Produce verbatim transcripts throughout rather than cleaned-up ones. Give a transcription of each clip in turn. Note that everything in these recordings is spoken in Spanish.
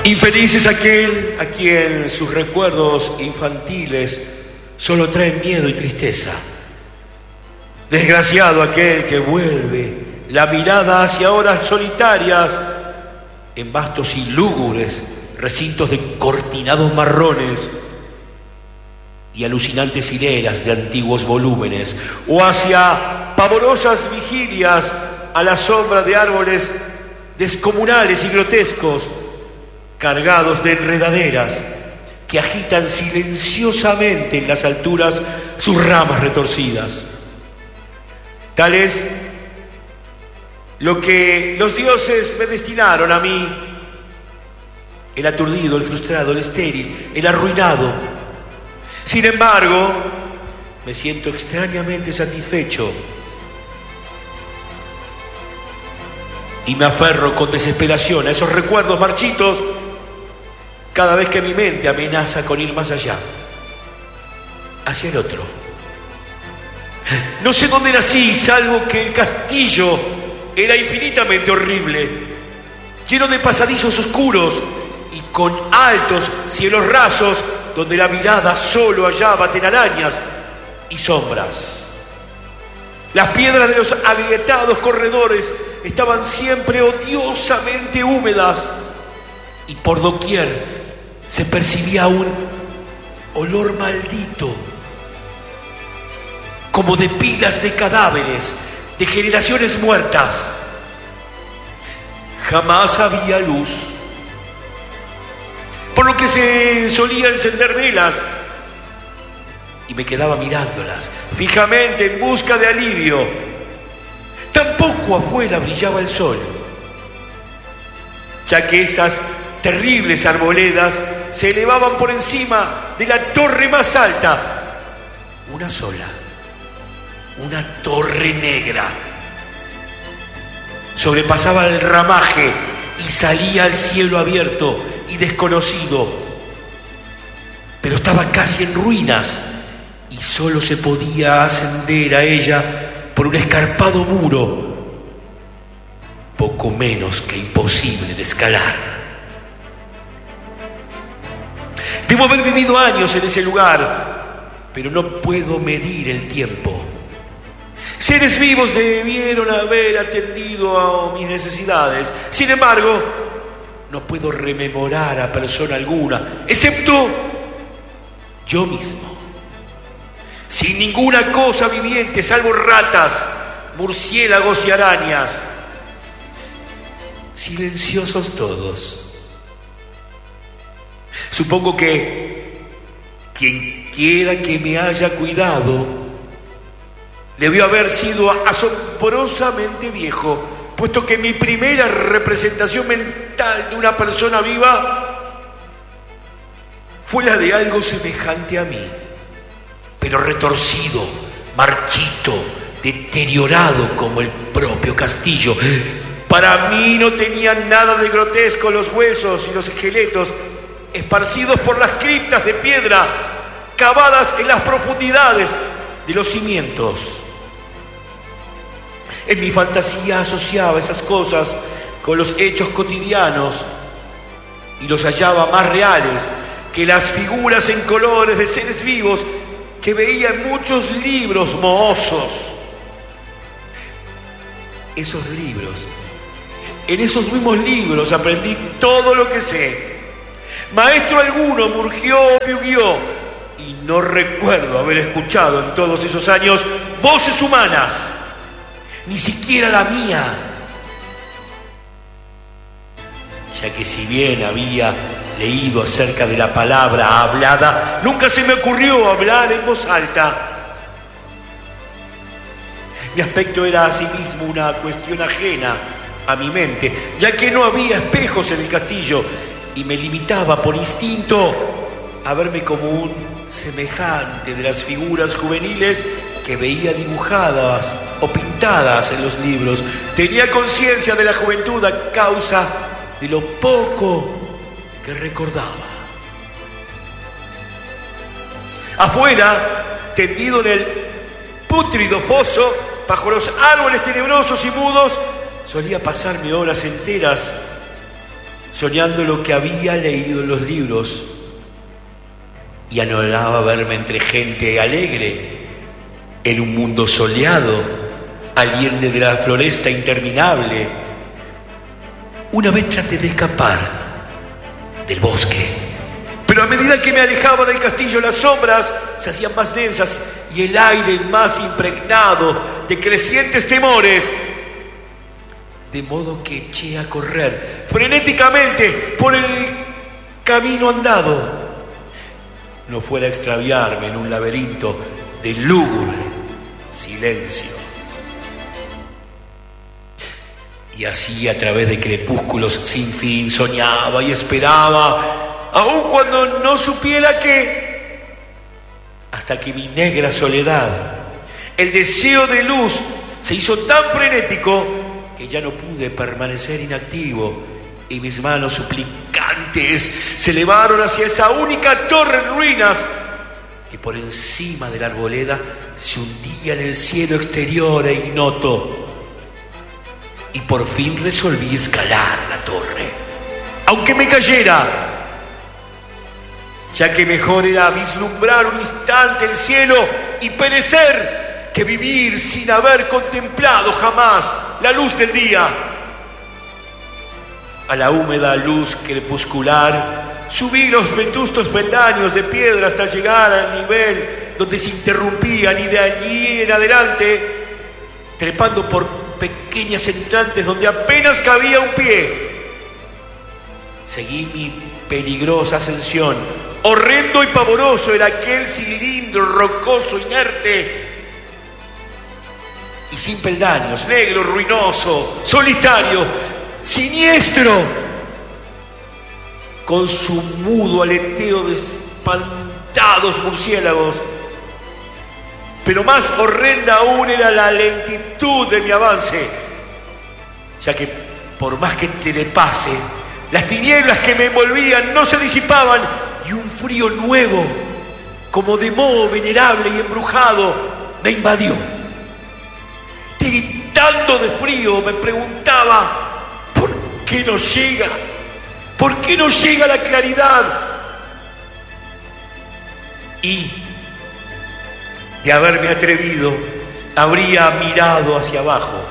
Infeliz es aquel a quien sus recuerdos infantiles solo traen miedo y tristeza. Desgraciado aquel que vuelve la mirada hacia horas solitarias en vastos y lúgubres recintos de cortinados marrones y alucinantes hileras de antiguos volúmenes, o hacia pavorosas vigilias a la sombra de árboles descomunales y grotescos, cargados de enredaderas que agitan silenciosamente en las alturas sus ramas retorcidas. Tal es lo que los dioses me destinaron a mí, el aturdido, el frustrado, el estéril, el arruinado. Sin embargo, me siento extrañamente satisfecho y me aferro con desesperación a esos recuerdos marchitos cada vez que mi mente amenaza con ir más allá, hacia el otro. No sé dónde nací, salvo que el castillo era infinitamente horrible, lleno de pasadizos oscuros y con altos cielos rasos donde la mirada solo hallaba telarañas y sombras. Las piedras de los agrietados corredores estaban siempre odiosamente húmedas y por doquier se percibía un olor maldito, como de pilas de cadáveres, de generaciones muertas. Jamás había luz, por lo que se solía encender velas, y me quedaba mirándolas fijamente en busca de alivio. Tampoco afuera brillaba el sol, ya que esas terribles arboledas se elevaban por encima de la torre más alta, una sola, una torre negra. Sobrepasaba el ramaje y salía al cielo abierto y desconocido, pero estaba casi en ruinas y solo se podía ascender a ella por un escarpado muro, poco menos que imposible de escalar. Debo haber vivido años en ese lugar, pero no puedo medir el tiempo. Seres vivos debieron haber atendido a mis necesidades. Sin embargo, no puedo rememorar a persona alguna, excepto yo mismo. Sin ninguna cosa viviente, salvo ratas, murciélagos y arañas. Silenciosos todos. Supongo que quien quiera que me haya cuidado debió haber sido asombrosamente viejo, puesto que mi primera representación mental de una persona viva fue la de algo semejante a mí, pero retorcido, marchito, deteriorado como el propio castillo. Para mí no tenían nada de grotesco los huesos y los esqueletos esparcidos por las criptas de piedra cavadas en las profundidades de los cimientos. En mi fantasía asociaba esas cosas con los hechos cotidianos y los hallaba más reales que las figuras en colores de seres vivos que veía en muchos libros mohosos. Esos libros, en esos mismos libros aprendí todo lo que sé. Maestro alguno me urgió, me guió, y no recuerdo haber escuchado en todos esos años voces humanas, ni siquiera la mía, ya que si bien había leído acerca de la palabra hablada, nunca se me ocurrió hablar en voz alta. Mi aspecto era asimismo una cuestión ajena a mi mente, ya que no había espejos en el castillo, y me limitaba por instinto a verme como un semejante de las figuras juveniles que veía dibujadas o pintadas en los libros. Tenía conciencia de la juventud a causa de lo poco que recordaba. Afuera, tendido en el pútrido foso, bajo los árboles tenebrosos y mudos, solía pasarme horas enteras soñando lo que había leído en los libros, y anhelaba verme entre gente alegre, en un mundo soleado, aliende de la floresta interminable. Una vez traté de escapar del bosque, pero a medida que me alejaba del castillo, las sombras se hacían más densas y el aire más impregnado de crecientes temores. De modo que eché a correr frenéticamente por el camino andado, no fuera a extraviarme en un laberinto de lúgubre silencio. Y así, a través de crepúsculos sin fin, soñaba y esperaba, aun cuando no supiera qué, hasta que mi negra soledad, el deseo de luz, se hizo tan frenético que ya no pude permanecer inactivo, y mis manos suplicantes se elevaron hacia esa única torre en ruinas que por encima de la arboleda se hundía en el cielo exterior e ignoto. Y por fin resolví escalar la torre, aunque me cayera, ya que mejor era vislumbrar un instante el cielo y perecer que vivir sin haber contemplado jamás la luz del día. A la húmeda luz crepuscular subí los vetustos peldaños de piedra hasta llegar al nivel donde se interrumpían, y de allí en adelante, trepando por pequeñas entrantes donde apenas cabía un pie, seguí mi peligrosa ascensión. Horrendo y pavoroso era aquel cilindro rocoso, inerte y sin peldaños, negro, ruinoso, solitario, siniestro, con su mudo aleteo de espantados murciélagos. Pero más horrenda aún era la lentitud de mi avance, ya que por más que telepase, las tinieblas que me envolvían no se disipaban, y un frío nuevo, como de moho venerable y embrujado, me invadió. Tiritando de frío, me preguntaba: ¿por qué no llega? ¿Por qué no llega la claridad? Y, de haberme atrevido, habría mirado hacia abajo.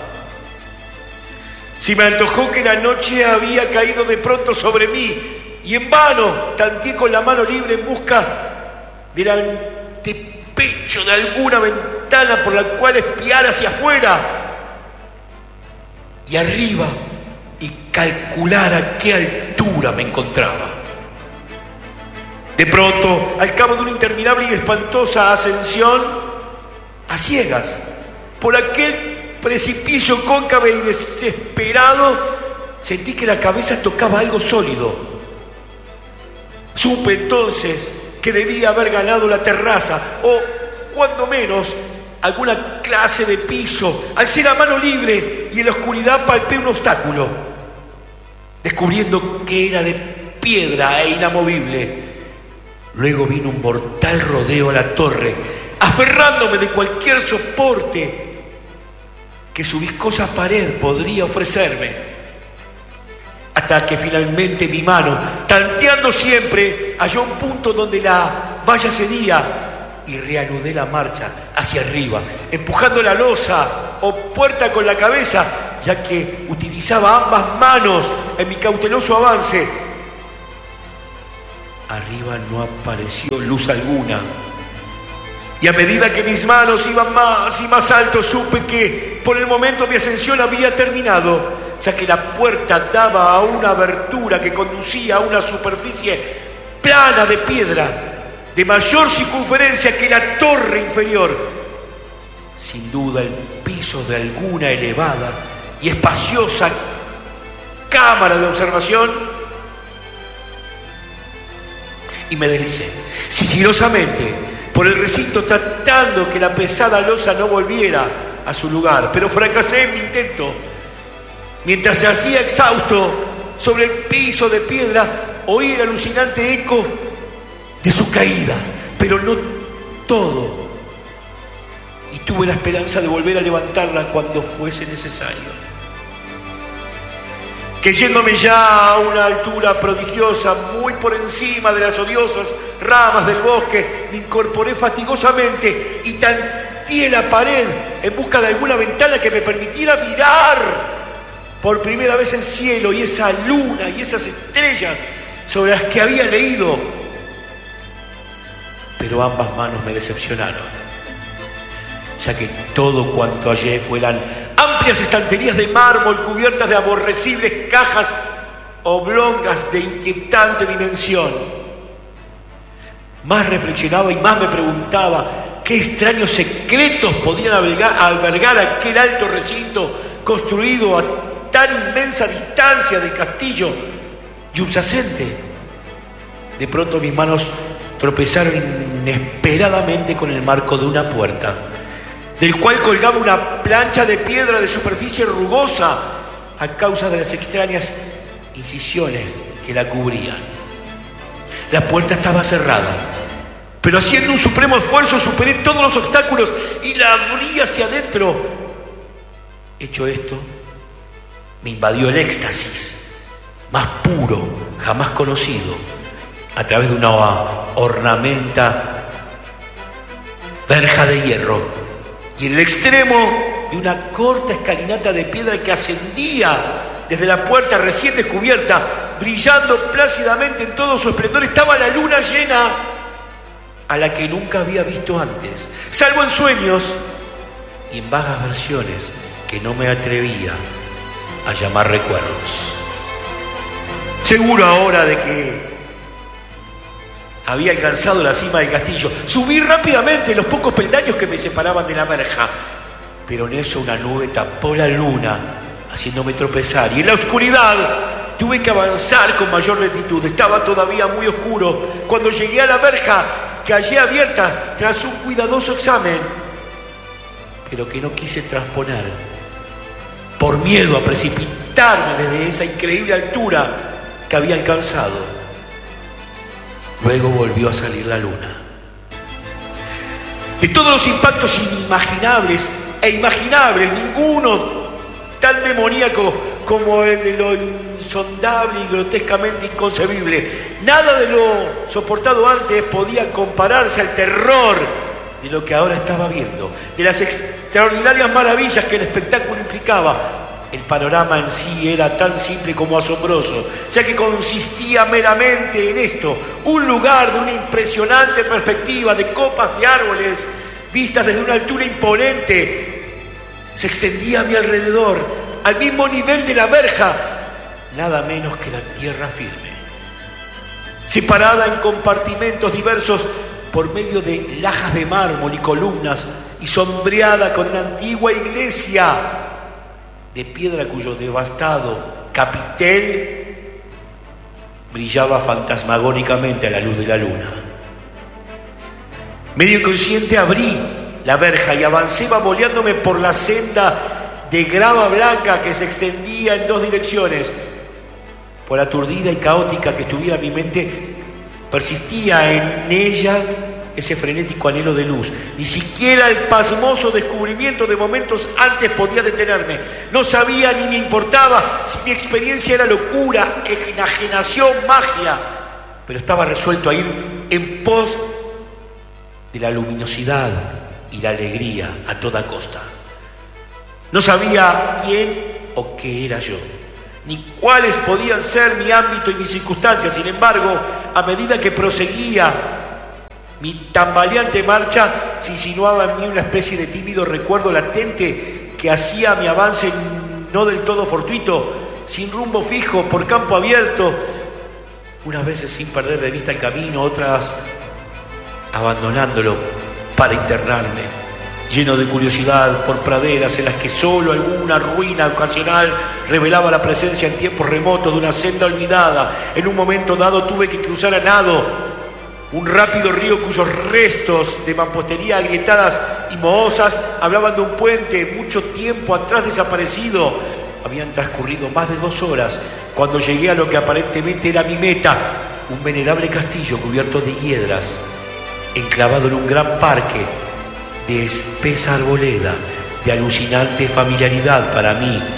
Si me antojó que la noche había caído de pronto sobre mí, y en vano tanteé con la mano libre en busca del antepecho de alguna ventana por la cual espiar hacia afuera y arriba, y calcular a qué altura me encontraba. De pronto, al cabo de una interminable y espantosa ascensión, a ciegas, por aquel precipicio cóncavo y desesperado, sentí que la cabeza tocaba algo sólido. Supe entonces que debía haber ganado la terraza, o, cuando menos, alguna clase de piso. Alcé la mano libre y en la oscuridad palpé un obstáculo, descubriendo que era de piedra e inamovible. Luego vino un mortal rodeo a la torre, aferrándome de cualquier soporte que su viscosa pared podría ofrecerme, hasta que finalmente mi mano, tanteando siempre, halló un punto donde la valla cedía, y reanudé la marcha hacia arriba, empujando la losa o puerta con la cabeza, ya que utilizaba ambas manos en mi cauteloso avance. Arriba no apareció luz alguna, y a medida que mis manos iban más y más alto, supe que por el momento mi ascensión había terminado, ya que la puerta daba a una abertura que conducía a una superficie plana de piedra, de mayor circunferencia que la torre inferior. Sin duda el piso de alguna elevada y espaciosa cámara de observación, y me deslicé sigilosamente por el recinto, tratando que la pesada losa no volviera a su lugar, pero fracasé en mi intento. Mientras se hacía exhausto sobre el piso de piedra, oí el alucinante eco de su caída, pero no todo, y tuve la esperanza de volver a levantarla cuando fuese necesario. que yéndome ya a una altura prodigiosa, muy por encima de las odiosas ramas del bosque, me incorporé fatigosamente y tanteé la pared en busca de alguna ventana que me permitiera mirar por primera vez el cielo y esa luna y esas estrellas sobre las que había leído. Pero ambas manos me decepcionaron, ya que todo cuanto hallé fueran amplias estanterías de mármol cubiertas de aborrecibles cajas oblongas de inquietante dimensión. Más reflexionaba y más me preguntaba qué extraños secretos podían albergar, albergar aquel alto recinto construido a tan inmensa distancia del castillo yuxacente. De pronto mis manos tropezaron inesperadamente con el marco de una puerta, del cual colgaba una plancha de piedra de superficie rugosa a causa de las extrañas incisiones que la cubrían. La puerta estaba cerrada, pero haciendo un supremo esfuerzo superé todos los obstáculos y la abrí hacia adentro. Hecho esto, me invadió el éxtasis más puro jamás conocido a través de una ornamenta verja de hierro y en el extremo de una corta escalinata de piedra que ascendía desde la puerta recién descubierta, brillando plácidamente en todo su esplendor, estaba la luna llena, a la que nunca había visto antes, salvo en sueños y en vagas versiones que no me atrevía a llamar recuerdos. Seguro ahora de que había alcanzado la cima del castillo, subí rápidamente los pocos peldaños que me separaban de la verja, pero en eso una nube tapó la luna, haciéndome tropezar, y en la oscuridad tuve que avanzar con mayor lentitud. Estaba todavía muy oscuro cuando llegué a la verja, que hallé abierta tras un cuidadoso examen, pero que no quise transponer por miedo a precipitarme desde esa increíble altura que había alcanzado. Luego volvió a salir la luna. De todos los impactos inimaginables e imaginables, ninguno tan demoníaco como el de lo insondable y grotescamente inconcebible. Nada de lo soportado antes podía compararse al terror de lo que ahora estaba viendo, de las extraordinarias maravillas que el espectáculo implicaba. El panorama en sí era tan simple como asombroso, ya que consistía meramente en esto: un lugar de una impresionante perspectiva de copas de árboles vistas desde una altura imponente. Se extendía a mi alrededor, al mismo nivel de la verja, nada menos que la tierra firme, separada en compartimentos diversos por medio de lajas de mármol y columnas, y sombreada con una antigua iglesia de piedra cuyo devastado capitel brillaba fantasmagóricamente a la luz de la luna. Medio inconsciente abrí la verja y avancé bamboleándome por la senda de grava blanca que se extendía en dos direcciones. Por aturdida y caótica que estuviera mi mente, persistía en ella ese frenético anhelo de luz. Ni siquiera el pasmoso descubrimiento de momentos antes podía detenerme. No sabía ni me importaba si mi experiencia era locura, enajenación, magia, pero estaba resuelto a ir en pos de la luminosidad y la alegría a toda costa. No sabía quién o qué era yo, ni cuáles podían ser mi ámbito y mis circunstancias. Sin embargo, a medida que proseguía mi tambaleante marcha, se insinuaba en mí una especie de tímido recuerdo latente que hacía mi avance no del todo fortuito, sin rumbo fijo, por campo abierto, unas veces sin perder de vista el camino, otras abandonándolo para internarme, lleno de curiosidad por praderas en las que solo alguna ruina ocasional revelaba la presencia en tiempos remotos de una senda olvidada. En un momento dado tuve que cruzar a nado un rápido río cuyos restos de mampostería agrietadas y mohosas hablaban de un puente mucho tiempo atrás desaparecido. Habían transcurrido más de dos horas cuando llegué a lo que aparentemente era mi meta, un venerable castillo cubierto de hiedras, enclavado en un gran parque de espesa arboleda, de alucinante familiaridad para mí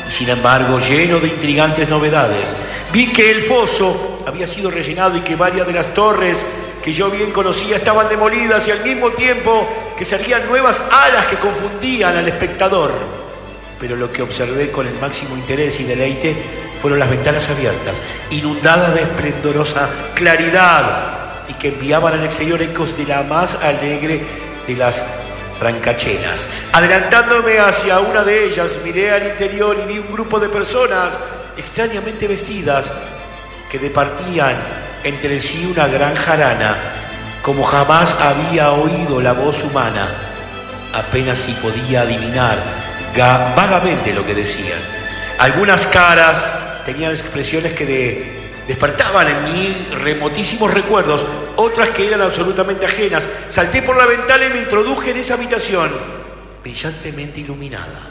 y sin embargo lleno de intrigantes novedades. Vi que el foso había sido rellenado y que varias de las torres que yo bien conocía estaban demolidas y al mismo tiempo que salían nuevas alas que confundían al espectador. Pero lo que observé con el máximo interés y deleite fueron las ventanas abiertas, inundadas de esplendorosa claridad y que enviaban al exterior ecos de la más alegre de las francachelas. Adelantándome hacia una de ellas, miré al interior y vi un grupo de personas extrañamente vestidas que departían entre sí una gran jarana, como jamás había oído la voz humana. Apenas si podía adivinar vagamente lo que decían. Algunas caras tenían expresiones que de, despertaban en mí remotísimos recuerdos, otras que eran absolutamente ajenas. Salté por la ventana y me introduje en esa habitación, brillantemente iluminada,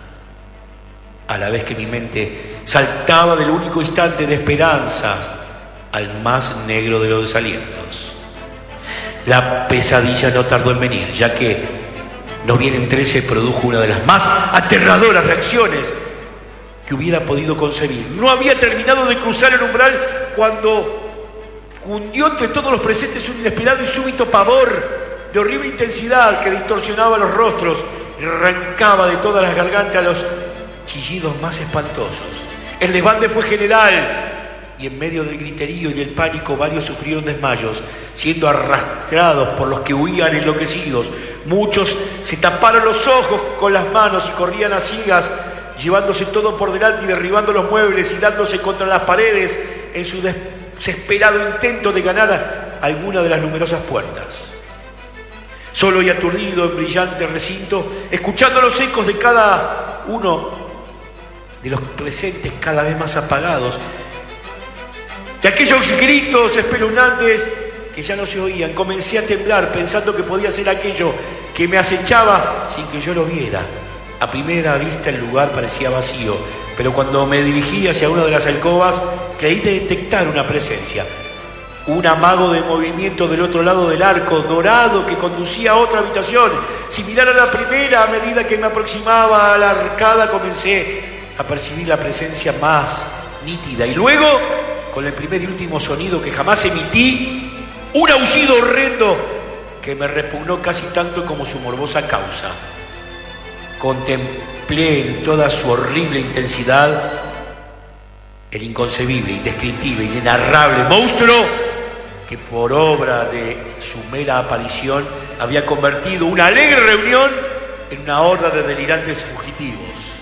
a la vez que mi mente saltaba del único instante de esperanzas al más negro de los desalientos. La pesadilla no tardó en venir, ya que no bien entré se produjo una de las más aterradoras reacciones que hubiera podido concebir. No había terminado de cruzar el umbral cuando cundió entre todos los presentes un inesperado y súbito pavor de horrible intensidad que distorsionaba los rostros y arrancaba de todas las gargantas los chillidos más espantosos. El desbande fue general y en medio del griterío y del pánico varios sufrieron desmayos, siendo arrastrados por los que huían enloquecidos. Muchos se taparon los ojos con las manos y corrían a ciegas, llevándose todo por delante y derribando los muebles y dándose contra las paredes en su desesperado intento de ganar alguna de las numerosas puertas. Solo y aturdido en brillante recinto, escuchando los ecos de cada uno de los presentes cada vez más apagados, de aquellos gritos espeluznantes que ya no se oían, comencé a temblar pensando que podía ser aquello que me acechaba sin que yo lo viera. A primera vista el lugar parecía vacío, pero cuando me dirigí hacia una de las alcobas creí detectar una presencia. Un amago de movimiento del otro lado del arco dorado que conducía a otra habitación, similar a la primera. A medida que me aproximaba a la arcada comencé a percibir la presencia más nítida y luego, con el primer y último sonido que jamás emití, un aullido horrendo que me repugnó casi tanto como su morbosa causa. Contemplé en toda su horrible intensidad el inconcebible, indescriptible, inenarrable monstruo que por obra de su mera aparición había convertido una alegre reunión en una horda de delirantes fugitivos.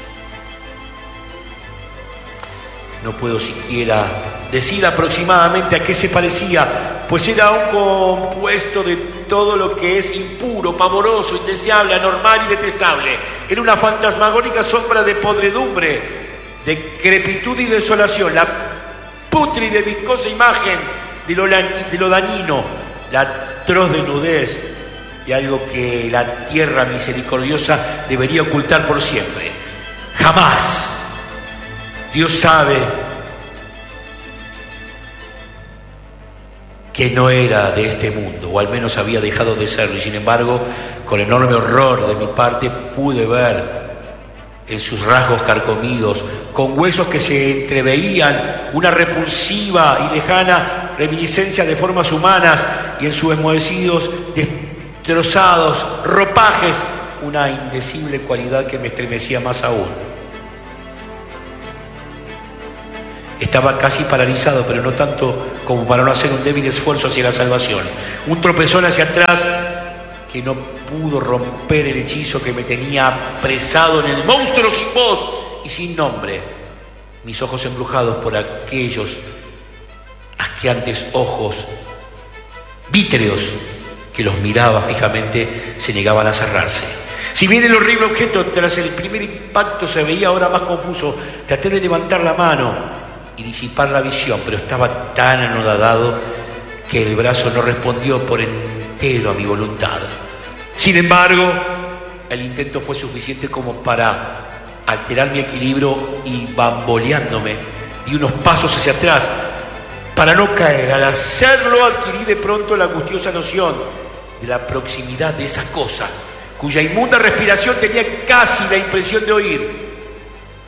No puedo siquiera decir aproximadamente a qué se parecía, pues era un compuesto de todo lo que es impuro, pavoroso, indeseable, anormal y detestable. Era una fantasmagórica sombra de podredumbre, decrepitud y desolación, la pútrida y viscosa imagen de lo, de lo dañino, la atroz desnudez de algo que la tierra misericordiosa debería ocultar por siempre. Jamás. Dios sabe que no era de este mundo, o al menos había dejado de serlo, y sin embargo, con enorme horror de mi parte, pude ver en sus rasgos carcomidos, con huesos que se entreveían, una repulsiva y lejana reminiscencia de formas humanas, y en sus enmohecidos, destrozados ropajes, una indecible cualidad que me estremecía más aún. Estaba casi paralizado, pero no tanto como para no hacer un débil esfuerzo hacia la salvación. Un tropezón hacia atrás que no pudo romper el hechizo que me tenía apresado en el monstruo sin voz y sin nombre. Mis ojos embrujados por aquellos asqueantes ojos vítreos que los miraba fijamente se negaban a cerrarse. Si bien el horrible objeto tras el primer impacto se veía ahora más confuso, traté de levantar la mano y disipar la visión, pero estaba tan anodadado que el brazo no respondió por entero a mi voluntad. Sin embargo, el intento fue suficiente como para alterar mi equilibrio y, bamboleándome, di unos pasos hacia atrás para no caer. Al hacerlo adquirí de pronto la angustiosa noción de la proximidad de esa cosa, cuya inmunda respiración tenía casi la impresión de oír.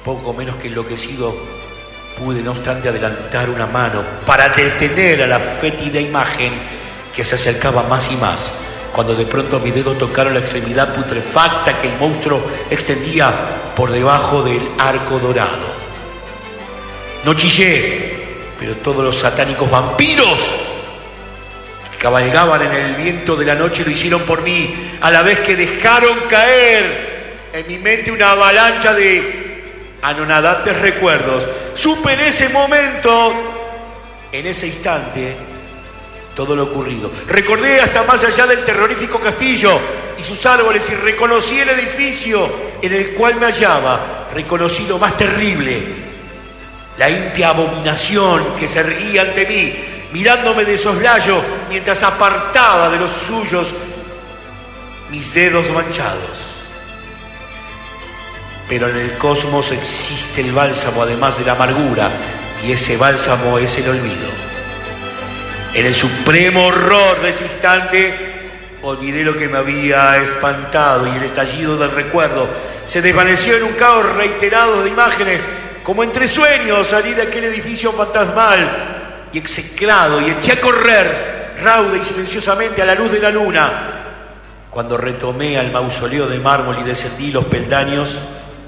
poco menos que enloquecido, pude no obstante adelantar una mano para detener a la fétida imagen que se acercaba más y más, cuando de pronto mis dedos tocaron la extremidad putrefacta que el monstruo extendía por debajo del arco dorado. No chillé, pero todos los satánicos vampiros que cabalgaban en el viento de la noche lo hicieron por mí, a la vez que dejaron caer en mi mente una avalancha de anonadantes recuerdos. Supe en ese momento, en ese instante, todo lo ocurrido. Recordé hasta más allá del terrorífico castillo y sus árboles y reconocí el edificio en el cual me hallaba. Reconocí lo más terrible, la impia abominación que se erguía ante mí, mirándome de soslayo mientras apartaba de los suyos mis dedos manchados. Pero en el cosmos existe el bálsamo además de la amargura, y ese bálsamo es el olvido. En el supremo horror de ese instante olvidé lo que me había espantado, y el estallido del recuerdo se desvaneció en un caos reiterado de imágenes. Como entre sueños salí de aquel edificio fantasmal y execrado y eché a correr rauda y silenciosamente a la luz de la luna. Cuando retomé al mausoleo de mármol y descendí los peldaños,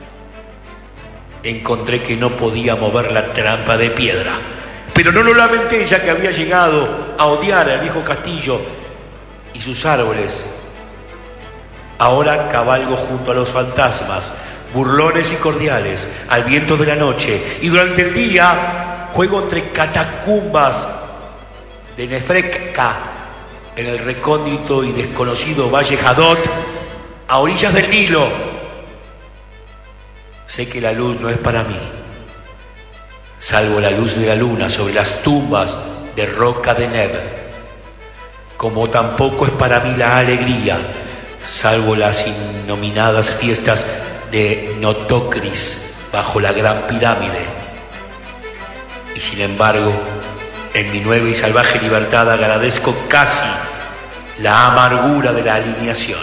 encontré que no podía mover la trampa de piedra. Pero no lo lamenté, ya que había llegado a odiar al viejo castillo y sus árboles. Ahora cabalgo junto a los fantasmas, burlones y cordiales, al viento de la noche, y durante el día juego entre catacumbas de Nefrekka, en el recóndito y desconocido Valle Hadot, a orillas del Nilo. Sé que la luz no es para mí, salvo la luz de la luna sobre las tumbas de Roca de Neb, como tampoco es para mí la alegría, salvo las innominadas fiestas de Notocris bajo la gran pirámide. Y sin embargo, en mi nueva y salvaje libertad agradezco casi la amargura de la alineación.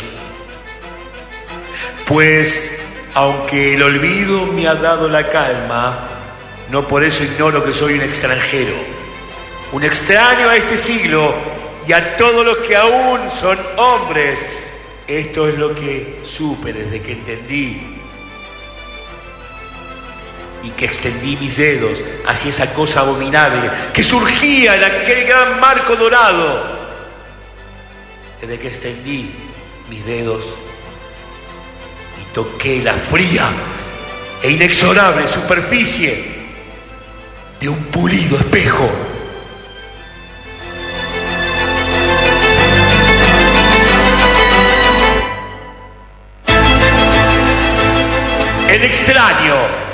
Pues, aunque el olvido me ha dado la calma, no por eso ignoro que soy un extranjero, un extraño a este siglo y a todos los que aún son hombres. Esto es lo que supe desde que entendí y que extendí mis dedos hacia esa cosa abominable que surgía en aquel gran marco dorado. Desde que extendí mis dedos y toqué la fría e inexorable superficie de un pulido espejo. El extraño